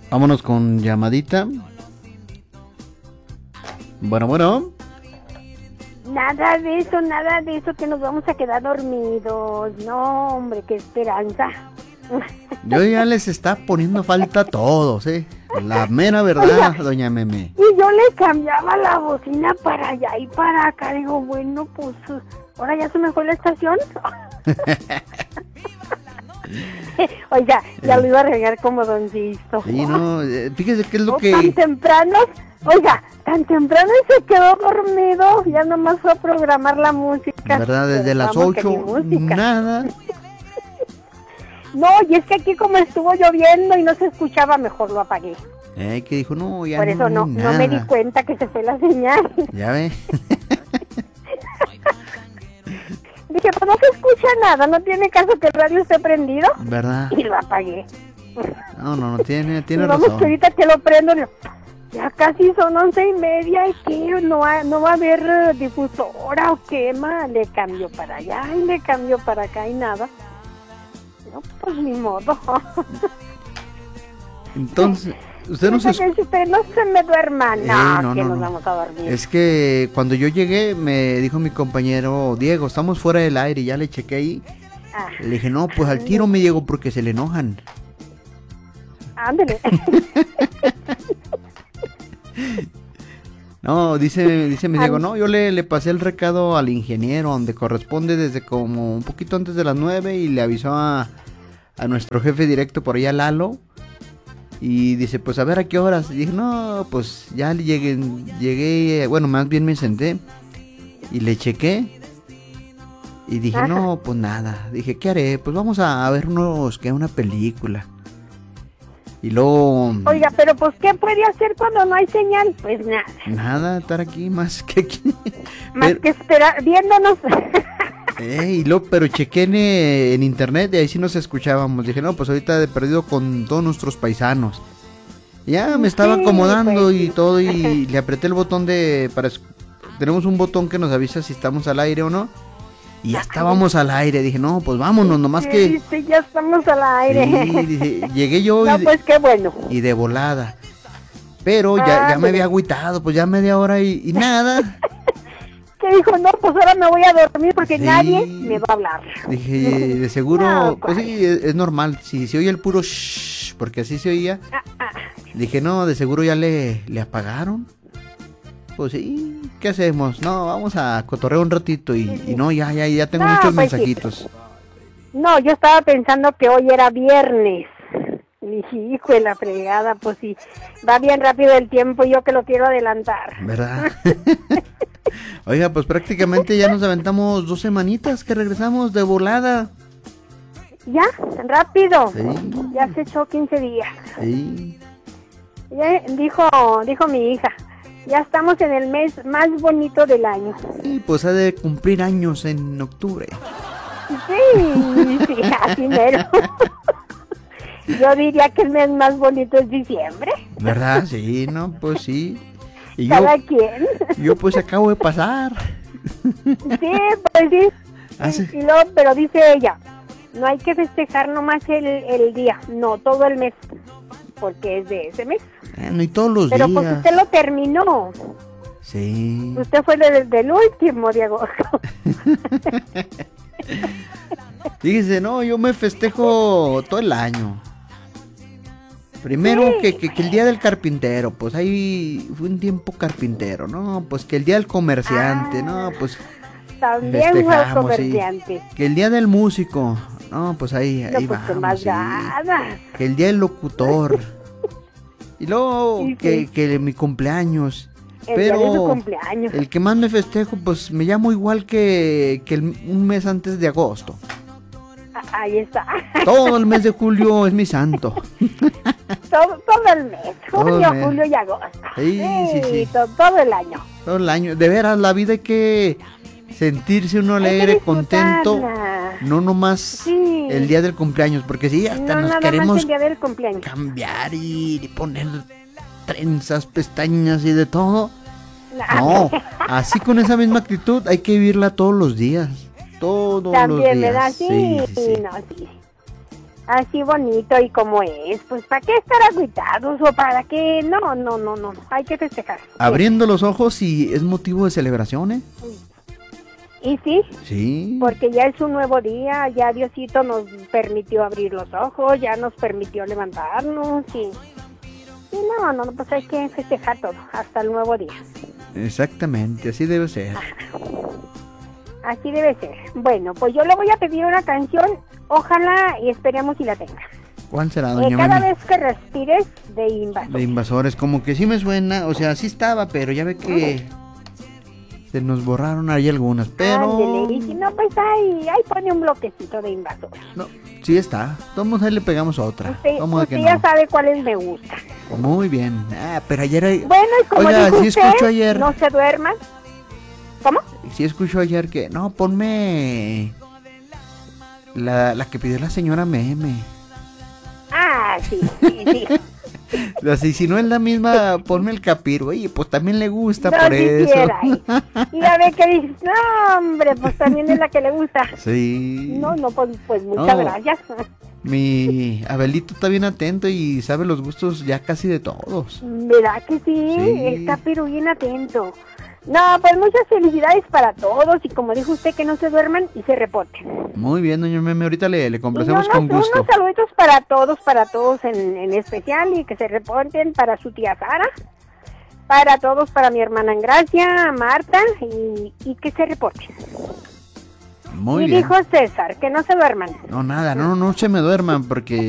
Vámonos con llamadita. Bueno. Nada de eso, que nos vamos a quedar dormidos. No, hombre, qué esperanza. Yo ya les está poniendo falta a todos, La mera verdad, oiga, doña Meme. Y yo le cambiaba la bocina para allá y para acá. Digo, bueno, pues, ahora ya se me fue la estación. Oiga, ya lo iba a regar como Don Sisto. Sí, no, fíjese qué es lo que... Tan temprano se quedó dormido. Ya nomás fue a programar la música. ¿Verdad? Desde las 8, nada. No, y es que aquí como estuvo lloviendo y no se escuchaba, mejor lo apagué. Que dijo, no, ya por eso no me di cuenta que se fue la señal. Ya ve. Dije, pues no se escucha nada, no tiene caso que el radio esté prendido. ¿Verdad? Y lo apagué. No, tiene razón. Vamos, que ahorita que lo prendo, ya casi son 11:30, ¿y qué? ¿No va a haber difusora o qué, ma? Le cambio para allá y le cambio para acá y nada. No, pues ni modo. Entonces, usted no se... no se me duerma, no, nos vamos a dormir. Es que cuando yo llegué, me dijo mi compañero Diego, estamos fuera del aire, y ya le chequé ahí. Le dije, no, pues al tiro me llego porque se le enojan. Ándale. No, dice mi Diego, no, yo le pasé el recado al ingeniero, donde corresponde desde como un poquito antes de las 9, y le avisó a nuestro jefe directo por allá, Lalo. Y dice, pues a ver a qué horas. Y dije, no, pues ya llegué, bueno, más bien me senté y le chequé. Y dije, no, pues nada. Dije, ¿qué haré? Pues vamos a ver una película. Y luego... Oiga, pero pues ¿qué puede hacer cuando no hay señal? Pues nada. Nada, estar aquí más que aquí. Más que esperar, viéndonos. Pero chequé en internet y ahí sí nos escuchábamos. Dije, no, pues ahorita he perdido con todos nuestros paisanos. Y ya me estaba acomodando pues, y todo, y le apreté el botón tenemos un botón que nos avisa si estamos al aire o no. Y ya estábamos al aire. Dije, no, pues vámonos, nomás que... Sí, ya estamos al aire. Sí, dije, llegué yo no, pues qué bueno. Y de volada. Pero ya me había agüitado, pues ya media hora y nada. Que dijo, no, pues ahora me voy a dormir porque nadie me va a hablar. Dije, de seguro, pues sí, es normal. Si se oye el puro shh, porque así se oía. Dije, no, de seguro ya le apagaron. Pues sí, ¿qué hacemos? No, vamos a cotorrear un ratito y no, ya tengo muchos mensajitos. Sí. No, yo estaba pensando que hoy era viernes. Y dije, hijo de la fregada, pues sí, va bien rápido el tiempo y yo que lo quiero adelantar. ¿Verdad? Oiga, pues prácticamente ya nos aventamos 2 semanitas que regresamos de volada. ¿Ya? ¿Rápido? Sí. Ya se echó 15 días. Sí. Ya dijo mi hija, ya estamos en el mes más bonito del año. Sí, pues ha de cumplir años en octubre. Sí, así mero. Yo diría que el mes más bonito es diciembre. ¿Verdad? Sí, no, pues sí. Y cada quien. Yo pues acabo de pasar. Sí, pues sí. Y luego, pero dice ella, no hay que festejar nomás el día, no, todo el mes, porque es de ese mes. No, y todos los días. Pero pues usted lo terminó. Sí. Usted fue desde el último de agosto. Fíjese, no, yo me festejo todo el año. Primero que el día del carpintero, pues ahí fue un tiempo carpintero, ¿no? Pues que el día del comerciante, ¿no? Pues también fue el comerciante. Sí. Que el día del músico, no, pues ahí pues vamos. Más ganas. Que el día del locutor. Y luego que mi cumpleaños. Pero día de su cumpleaños. El que más me festejo, pues me llamo igual que un mes antes de agosto. Ahí está. Todo el mes de julio es mi santo. todo el mes. Julio y agosto. Sí. Todo el año. Todo el año. De veras, la vida hay que sentirse uno alegre, contento. No nomás el día del cumpleaños. Porque sí, hasta nos queremos el día del cumpleaños. cambiar y poner trenzas, pestañas y de todo. No, así con esa misma actitud hay que vivirla todos los días. Todos también, los días. ¿verdad? Sí. Así bonito y como es, pues ¿para qué estar agüitados o para qué? No, hay que festejar. Abriendo los ojos y es motivo de celebración, ¿eh? Y sí, Sí. porque ya es un nuevo día, ya Diosito nos permitió abrir los ojos, ya nos permitió levantarnos y no, pues hay que festejar todo, hasta el nuevo día. Exactamente, así debe ser. Así debe ser. Bueno, pues yo le voy a pedir una canción, ojalá y esperemos si la tenga. ¿Cuál será, doña Cada Memi? vez que respires de Invasores. De Invasores, como que sí me suena, o sea, sí estaba, pero ya ve que se nos borraron ahí algunas, pero... Ándele, y si no, pues ahí pone un bloquecito de Invasores. No, sí está, todos ahí le pegamos otra. ¿Cómo de que Usted ya no? sabe cuáles me gustan. Muy bien, pero ayer... Bueno, y como Oiga, dijo sí usted, escucho ayer... no se duerman. ¿Cómo? Sí escucho ayer que... No, ponme... La que pidió la señora Meme. Ah, sí. Así, si no es la misma, ponme el Capiro. Oye, pues también le gusta No por eso. quisiera, y ya ve que dices, no, hombre, pues también es la que le gusta. Sí. No, pues muchas No. gracias. Mi Abelito está bien atento y sabe los gustos ya casi de todos. ¿Verdad que sí? Sí. Está pero bien atento. No, pues muchas felicidades para todos y como dijo usted, que no se duerman y se reporten. Muy bien, doña Meme, ahorita le Y complacemos con gusto. unos saluditos para todos en especial y que se reporten para su tía Sara, para todos, para mi hermana Gracia, Marta y que se reporten. Muy y bien. dijo César, que no se duerman. No, nada, no se me duerman porque